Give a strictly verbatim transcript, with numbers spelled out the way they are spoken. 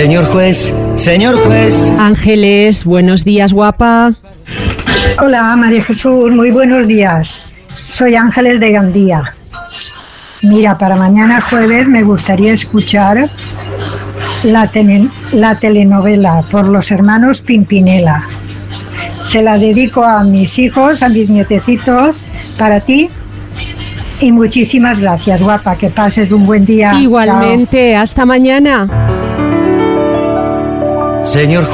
Señor juez, señor juez. Ángeles, buenos días, guapa. Hola, María Jesús, muy buenos días. Soy Ángeles de Gandía. Mira, para mañana jueves me gustaría escuchar la, tele, la telenovela por los hermanos Pimpinela. Se la dedico a mis hijos, a mis nietecitos, para ti. Y muchísimas gracias, guapa, que pases un buen día. Igualmente, Chao. hasta mañana. Señor